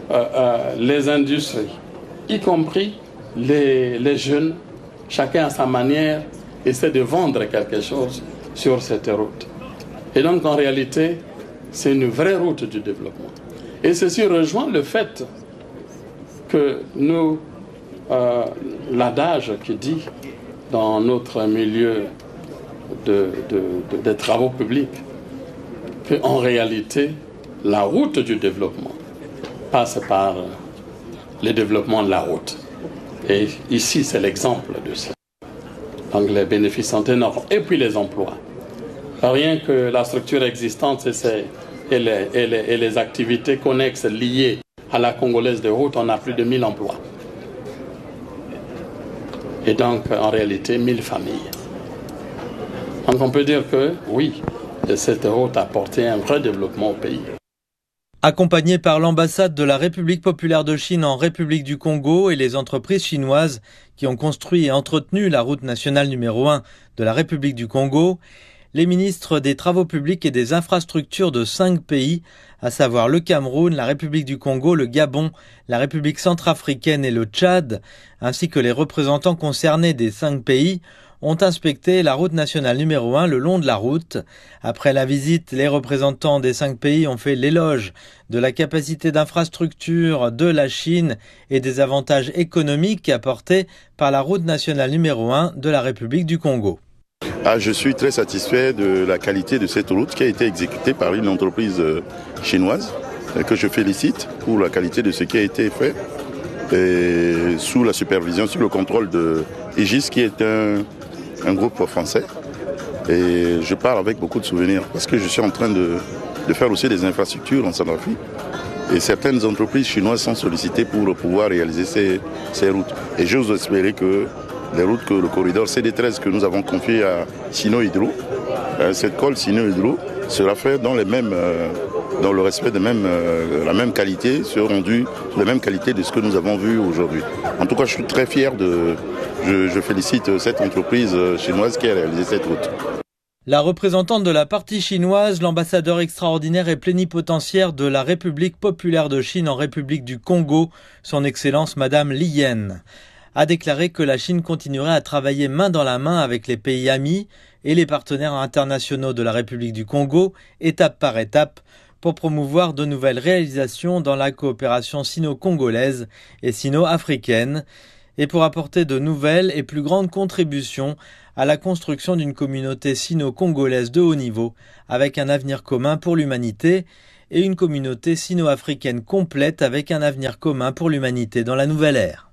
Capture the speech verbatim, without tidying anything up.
euh, euh, les industries, y compris les, les jeunes, chacun à sa manière, essaie de vendre quelque chose sur cette route. Et donc en réalité, c'est une vraie route du développement. Et ceci rejoint le fait que nous, euh, l'adage qui dit dans notre milieu de, de, de, des travaux publics, qu'en réalité, la route du développement passe par le développement de la route. Et ici, c'est l'exemple de ça. Donc les bénéfices sont énormes. Et puis les emplois. Rien que la structure existante et, ses, et, les, et, les, et les activités connexes liées à la Congolaise de route, on a plus de mille emplois. Et donc, en réalité, mille familles. Donc on peut dire que, oui, cette route a apporté un vrai développement au pays. Accompagné par l'ambassade de la République populaire de Chine en République du Congo et les entreprises chinoises qui ont construit et entretenu la route nationale numéro un de la République du Congo, les ministres des Travaux publics et des infrastructures de cinq pays, à savoir le Cameroun, la République du Congo, le Gabon, la République centrafricaine et le Tchad, ainsi que les représentants concernés des cinq pays, ont inspecté la route nationale numéro un le long de la route. Après la visite, les représentants des cinq pays ont fait l'éloge de la capacité d'infrastructure de la Chine et des avantages économiques apportés par la route nationale numéro un de la République du Congo. Ah, je suis très satisfait de la qualité de cette route qui a été exécutée par une entreprise chinoise que je félicite pour la qualité de ce qui a été fait et sous la supervision, sous le contrôle de Aegis qui est un, un groupe français. Et je parle avec beaucoup de souvenirs parce que je suis en train de, de faire aussi des infrastructures en Centrafrique. Et certaines entreprises chinoises sont sollicitées pour pouvoir réaliser ces, ces routes. Et j'ose espérer que les routes, que le corridor C D treize que nous avons confié à Sino Hydro, cette colle Sino Hydro sera faite dans les mêmes, euh, dans le respect de même, euh, la même qualité, sera rendue la même qualité de ce que nous avons vu aujourd'hui. En tout cas, je suis très fier de, je, je félicite cette entreprise chinoise qui a réalisé cette route. La représentante de la partie chinoise, l'ambassadeur extraordinaire et plénipotentiaire de la République populaire de Chine en République du Congo, son Excellence Madame Li Yan, a déclaré que la Chine continuerait à travailler main dans la main avec les pays amis et les partenaires internationaux de la République du Congo, étape par étape, pour promouvoir de nouvelles réalisations dans la coopération sino-congolaise et sino-africaine, et pour apporter de nouvelles et plus grandes contributions à la construction d'une communauté sino-congolaise de haut niveau, avec un avenir commun pour l'humanité, et une communauté sino-africaine complète avec un avenir commun pour l'humanité dans la nouvelle ère.